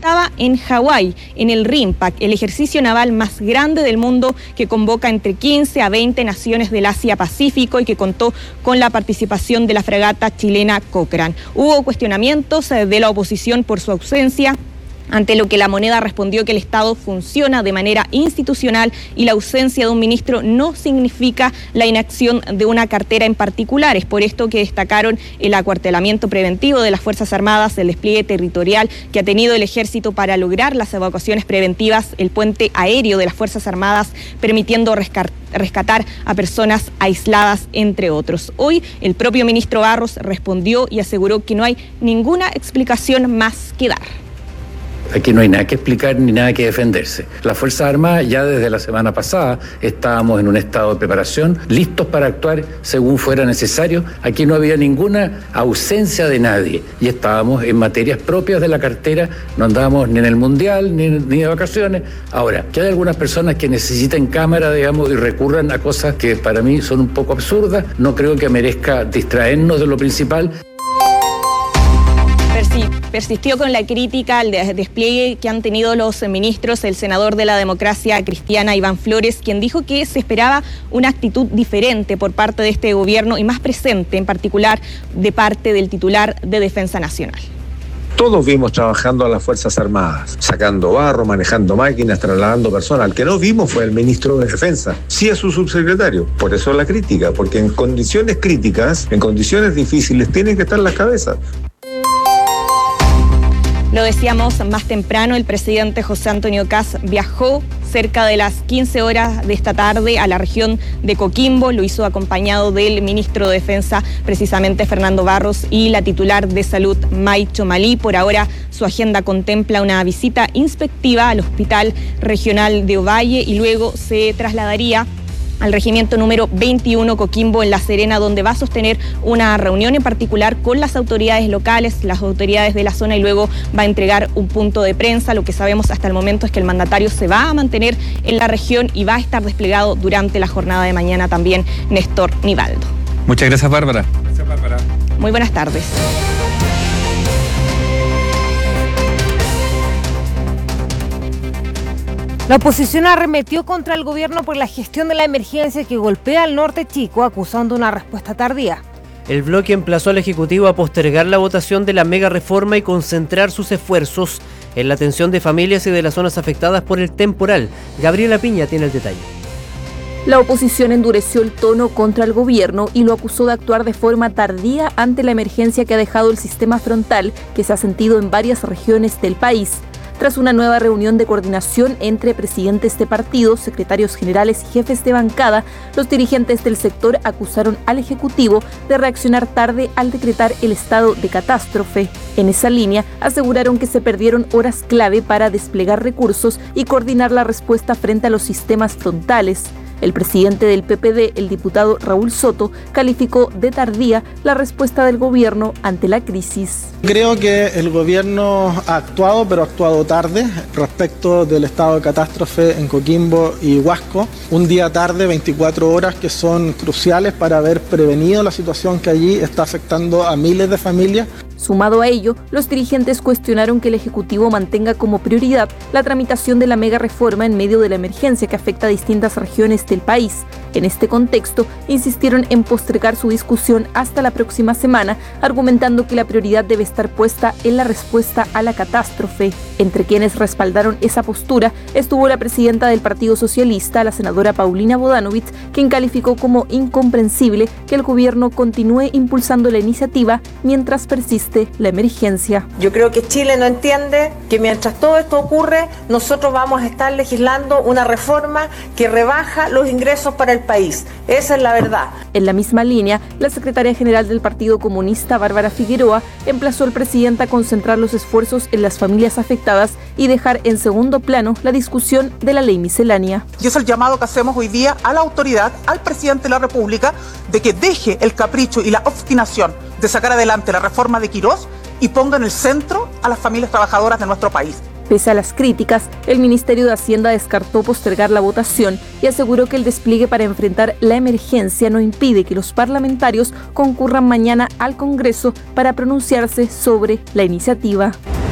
Estaba en Hawái, en el RIMPAC, el ejercicio naval más grande del mundo que convoca entre 15 a 20 naciones del Asia-Pacífico y que contó con la participación de la fragata chilena Cochrane. Hubo cuestionamientos de la oposición por su ausencia, ante lo que La Moneda respondió que el Estado funciona de manera institucional y la ausencia de un ministro no significa la inacción de una cartera en particular. Es por esto que destacaron el acuartelamiento preventivo de las Fuerzas Armadas, el despliegue territorial que ha tenido el Ejército para lograr las evacuaciones preventivas, el puente aéreo de las Fuerzas Armadas permitiendo rescatar a personas aisladas, entre otros. Hoy el propio ministro Barros respondió y aseguró que no hay ninguna explicación más que dar. Aquí no hay nada que explicar ni nada que defenderse. Las Fuerzas Armadas ya desde la semana pasada estábamos en un estado de preparación, listos para actuar según fuera necesario. Aquí no había ninguna ausencia de nadie y estábamos en materias propias de la cartera, no andábamos ni en el Mundial ni de vacaciones. Ahora, que hay algunas personas que necesiten cámara, digamos, y recurran a cosas que para mí son un poco absurdas, no creo que merezca distraernos de lo principal. Persistió con la crítica al despliegue que han tenido los ministros, el senador de la Democracia Cristiana, Iván Flores, quien dijo que se esperaba una actitud diferente por parte de este gobierno y más presente, en particular de parte del titular de Defensa Nacional. Todos vimos trabajando a las Fuerzas Armadas, sacando barro, manejando máquinas, trasladando personas. El que no vimos fue el ministro de Defensa, sí es su subsecretario. Por eso la crítica, porque en condiciones críticas, en condiciones difíciles, tienen que estar las cabezas. Lo decíamos más temprano, el presidente José Antonio Kast viajó cerca de las 15 horas de esta tarde a la región de Coquimbo. Lo hizo acompañado del ministro de Defensa, precisamente Fernando Barros, y la titular de Salud, May Chomalí. Por ahora su agenda contempla una visita inspectiva al Hospital Regional de Ovalle y luego se trasladaría al regimiento número 21 Coquimbo en La Serena, donde va a sostener una reunión en particular con las autoridades locales, las autoridades de la zona, y luego va a entregar un punto de prensa. Lo que sabemos hasta el momento es que el mandatario se va a mantener en la región y va a estar desplegado durante la jornada de mañana también Néstor Nivaldo. Muchas gracias, Bárbara. Gracias, Bárbara. Muy buenas tardes. La oposición arremetió contra el gobierno por la gestión de la emergencia que golpea al norte chico, acusando una respuesta tardía. El bloque emplazó al Ejecutivo a postergar la votación de la mega reforma y concentrar sus esfuerzos en la atención de familias y de las zonas afectadas por el temporal. Gabriela Piña tiene el detalle. La oposición endureció el tono contra el gobierno y lo acusó de actuar de forma tardía ante la emergencia que ha dejado el sistema frontal, que se ha sentido en varias regiones del país. Tras una nueva reunión de coordinación entre presidentes de partidos, secretarios generales y jefes de bancada, los dirigentes del sector acusaron al Ejecutivo de reaccionar tarde al decretar el estado de catástrofe. En esa línea, aseguraron que se perdieron horas clave para desplegar recursos y coordinar la respuesta frente a los sistemas frontales. El presidente del PPD, el diputado Raúl Soto, calificó de tardía la respuesta del gobierno ante la crisis. Creo que el gobierno ha actuado, pero ha actuado tarde respecto del estado de catástrofe en Coquimbo y Huasco. Un día tarde, 24 horas que son cruciales para haber prevenido la situación que allí está afectando a miles de familias. Sumado a ello, los dirigentes cuestionaron que el Ejecutivo mantenga como prioridad la tramitación de la mega reforma en medio de la emergencia que afecta a distintas regiones del país. En este contexto, insistieron en postergar su discusión hasta la próxima semana, argumentando que la prioridad debe estar puesta en la respuesta a la catástrofe. Entre quienes respaldaron esa postura estuvo la presidenta del Partido Socialista, la senadora Paulina Bodanovich, quien calificó como incomprensible que el gobierno continúe impulsando la iniciativa mientras persiste la emergencia. Yo creo que Chile no entiende que mientras todo esto ocurre, nosotros vamos a estar legislando una reforma que rebaja los ingresos para el país. Esa es la verdad. En la misma línea, la secretaria general del Partido Comunista, Bárbara Figueroa, emplazó al presidente a concentrar los esfuerzos en las familias afectadas y dejar en segundo plano la discusión de la ley miscelánea. Y es el llamado que hacemos hoy día a la autoridad, al presidente de la República, de que deje el capricho y la obstinación de sacar adelante la reforma de Quirós y ponga en el centro a las familias trabajadoras de nuestro país. Pese a las críticas, el Ministerio de Hacienda descartó postergar la votación y aseguró que el despliegue para enfrentar la emergencia no impide que los parlamentarios concurran mañana al Congreso para pronunciarse sobre la iniciativa.